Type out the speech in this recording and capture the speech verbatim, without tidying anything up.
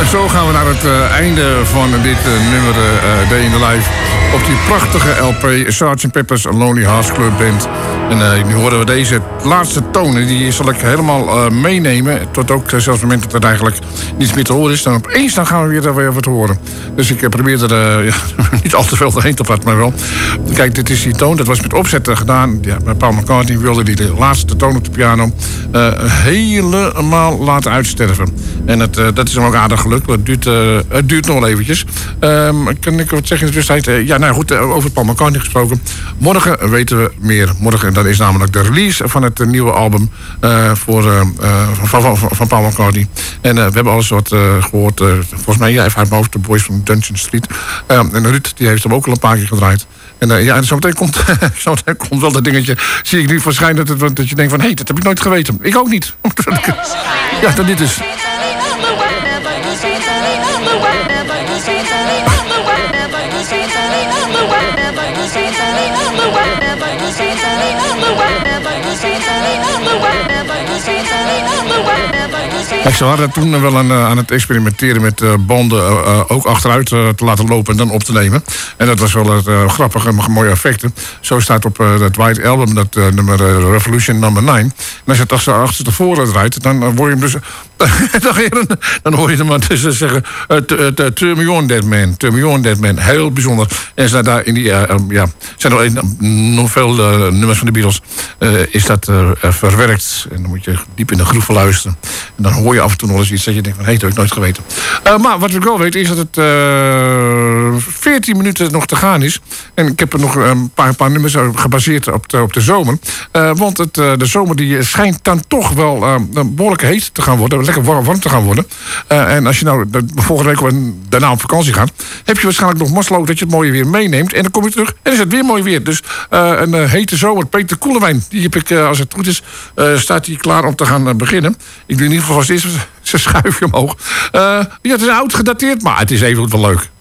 zo gaan we naar het uh, einde van dit uh, nummer uh, Day in the Life. Op die prachtige L P sergeant Pepper's Lonely Hearts Club Band. En uh, nu horen we deze laatste tonen. Die zal ik helemaal uh, meenemen. Tot ook uh, zelfs het moment dat het eigenlijk niets meer te horen is. Dan opeens dan gaan we weer, weer wat horen. Dus ik uh, probeer er uh, ja, niet al te veel doorheen te praten, maar wel. Kijk, dit is die toon. Dat was met opzet uh, gedaan. Ja, bij Paul McCartney wilde hij de laatste toon op de piano uh, helemaal laten uitsterven. En het, uh, dat is hem ook aardig gelukt. Het duurt, uh, het duurt nog wel eventjes. Um, kan ik wat zeggen in de tussentijd? Uh, ja, nou goed, uh, over Paul McCartney gesproken. Morgen weten we meer. Morgen, dat is namelijk de release van het uh, nieuwe album uh, voor, uh, uh, van, van, van Paul McCartney. En uh, we hebben alles wat uh, gehoord. Uh, volgens mij, ja, even uit mijn hoofd, de Boys from Dungeon Street. Uh, en Ruud, die heeft hem ook al een paar keer gedraaid. En uh, ja, en zometeen komt, zometeen komt wel dat dingetje. Zie ik nu verschijnen dat, het, dat je denkt van, hé, hey, dat heb ik nooit geweten. Ik ook niet. Ja, dan dit dus. Kijk, ze hadden toen wel aan, aan het experimenteren met uh, banden uh, uh, ook achteruit uh, te laten lopen en dan op te nemen. En dat was wel uh, grappig en mooie effecten. Zo staat op uh, dat White Album, dat uh, nummer uh, Revolution number nine. En als je het achter, achter tevoren draait, dan uh, word je hem dus... dan hoor je hem maar tussen zeggen... Uh, Turn me on, Dead Man. Turn me on, Dead Man. Heel bijzonder. En zijn daar in die... Uh, um, ja, zijn er een, nog veel uh, nummers van de Beatles... Uh, is dat uh, verwerkt. En dan moet je diep in de groeven luisteren. En dan hoor je af en toe nog eens iets dat je denkt van... hé, hey, dat heb ik nooit geweten. Uh, maar wat ik wel weet is dat het uh, veertien minuten nog te gaan is. En ik heb er nog een paar, paar nummers gebaseerd op de, op de zomer. Uh, want het, uh, de zomer die schijnt dan toch wel uh, behoorlijk heet te gaan worden. Lekker warm, warm te gaan worden. Uh, en als je nou de, volgende week daarna op vakantie gaat... heb je waarschijnlijk nog mazzel dat je het mooie weer meeneemt. En dan kom je terug en is het weer mooi weer. Dus uh, een uh, hete zomer. Peter Koelewijn, die heb ik, uh, als het goed is... Uh, staat hij klaar om te gaan uh, beginnen. Ik doe in ieder geval als eerst zijn schuifje omhoog. Uh, ja, het is oud gedateerd, maar het is even wel leuk.